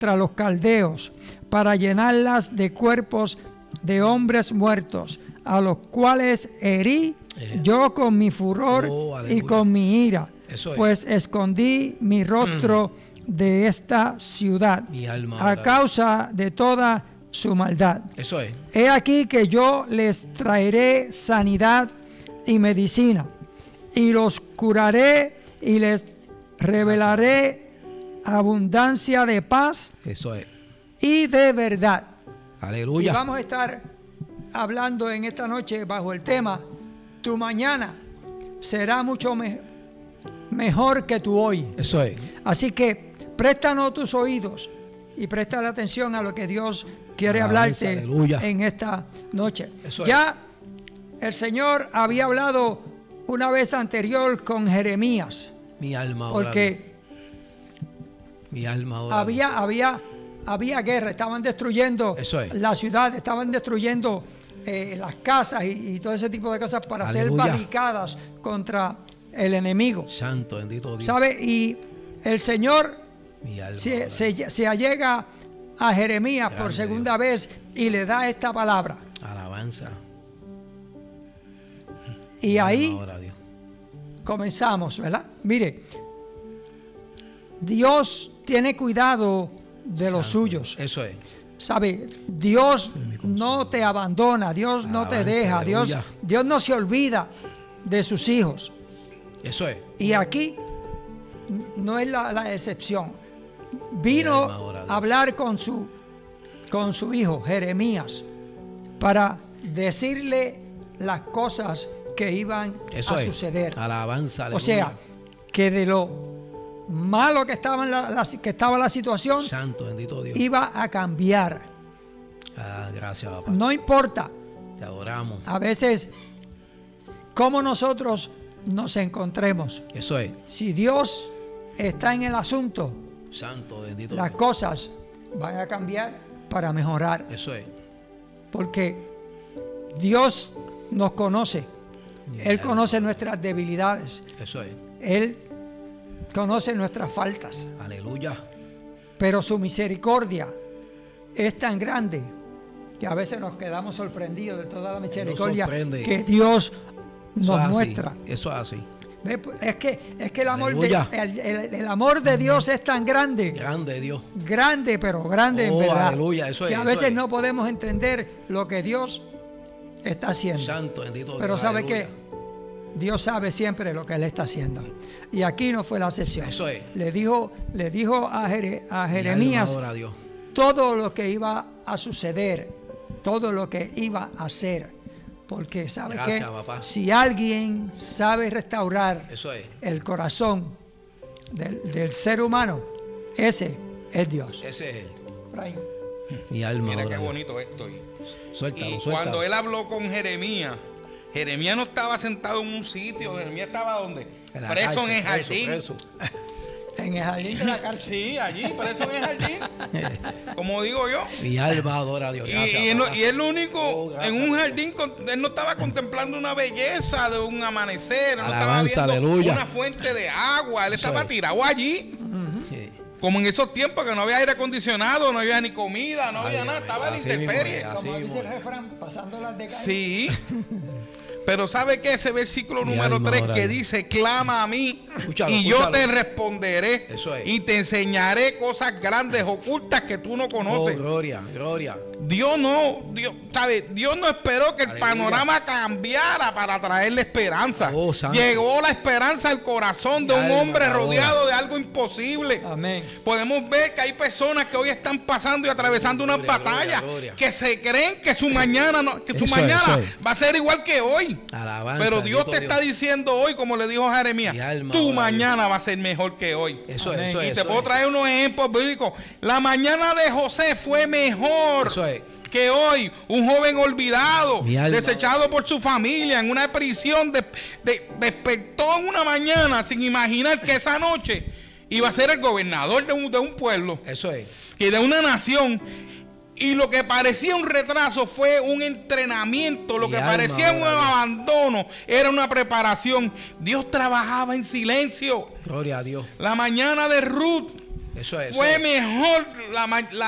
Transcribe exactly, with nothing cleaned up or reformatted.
contra los caldeos, para llenarlas de cuerpos de hombres muertos, a los cuales herí eh. yo con mi furor oh, y con mi ira, Eso pues es. escondí mi rostro mm. de esta ciudad, mi alma, a ahora. causa de toda su maldad. Eso es. He aquí que yo les traeré sanidad y medicina, y los curaré y les revelaré abundancia de paz Eso es. y de verdad. Aleluya. Y vamos a estar hablando en esta noche bajo el tema: tu mañana será mucho me- mejor que tu hoy. Eso es. Así que préstanos tus oídos y presta la atención a lo que Dios quiere Alabanza, hablarte aleluya. en esta noche. Eso ya es. El Señor había hablado una vez anterior con Jeremías. Mi alma porque mi alma adora. había había había guerra, estaban destruyendo la ciudad, estaban destruyendo eh, las casas y, y todo ese tipo de cosas para Aleluya. Hacer barricadas contra el enemigo. Santo, bendito Dios. ¿Sabe? Y el Señor se, se, se allega a Jeremías Grande por segunda Dios. vez y le da esta palabra. Alabanza. Y Mi ahí comenzamos, ¿verdad? Mire, Dios tiene cuidado de Santo. Los suyos. Eso es. ¿Sabe? Dios no te abandona, Dios Alabanza, no te deja, Dios, Dios no se olvida de sus hijos. Eso es. Y aquí no es la, la excepción. Vino a hablar con su, con su hijo Jeremías para decirle las cosas que iban Eso a es. suceder. Alabanza, aleluya. O sea, que de lo malo que estaba, en la, la, que estaba la situación, Santo, bendito Dios. iba a cambiar. Ah, gracias, papá. No importa. Te adoramos. A veces, cómo nosotros nos encontremos. Eso es. Si Dios está en el asunto, Santo, bendito las Dios. cosas van a cambiar para mejorar. Eso es. Porque Dios nos conoce. Mi Él alma. conoce nuestras debilidades. Eso es. Él conoce nuestras faltas. Aleluya. Pero su misericordia es tan grande que a veces nos quedamos sorprendidos de toda la misericordia que Dios nos Eso muestra. Eso es así. Es que, es que el, amor de, el, el, el amor de Dios es tan grande. Grande Dios. Grande, pero grande oh, en verdad. Aleluya. Eso que es, a eso veces es. no podemos entender lo que Dios está haciendo. Santo, bendito pero Dios. sabe Aleluya. que Dios sabe siempre lo que Él está haciendo. Y aquí no fue la excepción. Eso es. Le dijo, le dijo a, Jere, a Jeremías a Dios. todo lo que iba a suceder, todo lo que iba a hacer. Porque sabe Gracias, que papá. si alguien sabe restaurar Eso es. el corazón del, del ser humano, ese es Dios. Ese es Él. Efraín. Mi alma. Mira qué bonito esto. Y, Suéltalo, y suéltalo. cuando él habló con Jeremías, Jeremías no estaba sentado en un sitio. Jeremías estaba donde? En preso cárcel, en el jardín. Preso, preso. En el jardín de la cárcel. Sí, allí, preso en el jardín. Como digo yo. Mi alma adora a Dios. Gracias, y, y, no, y él lo único, oh, gracias, en un jardín, él no estaba contemplando una belleza de un amanecer. Él Alabanza, no estaba viendo aleluya. una fuente de agua. Él Eso estaba es. tirado allí. Uh-huh. Sí. Como en esos tiempos que no había aire acondicionado, no había ni comida, no Ay, había ay, nada, ay, estaba en la así intemperie. mismo es, así Como dice el mismo es. refrán, pasando las de calle. Sí. Pero ¿sabe qué? Ese versículo Mi número alma tres adora que a Dios. dice, clama a mí Escúchalo, y yo escúchalo. te responderé Eso es. y te enseñaré cosas grandes, ocultas que tú no Oh, conoces. gloria, gloria. Dios no, Dios, ¿sabe? Dios no esperó que el Aleluya. panorama cambiara para traerle esperanza. Oh, santo. Llegó la esperanza al corazón de Mi un alma hombre adora. rodeado de algo imposible. Amén. Podemos ver que hay personas que hoy están pasando y atravesando unas Gloria, batallas gloria, gloria. que se creen que su mañana no, que su Eso es, mañana eso es. va a ser igual que hoy. Alabanza. Pero Dios te bendito está diciendo hoy, como le dijo a Jeremías, Mi alma tu adora a mañana va a ser mejor que hoy. Eso Amén. es, eso Y es. te eso puedo es. traer unos ejemplos bíblicos. La mañana de José fue mejor Eso es. que hoy. Un joven olvidado, Mi alma. desechado por su familia, en una prisión, de, de- despertó en una mañana sin imaginar que esa noche iba a ser el gobernador de un, de un pueblo, Eso es. que de una nación. Y lo que parecía un retraso fue un entrenamiento. Lo Mi que alma parecía un adora a Dios. abandono era una preparación. Dios trabajaba en silencio. Gloria a Dios. La mañana de Ruth Eso es. Fue eso es. mejor la, la,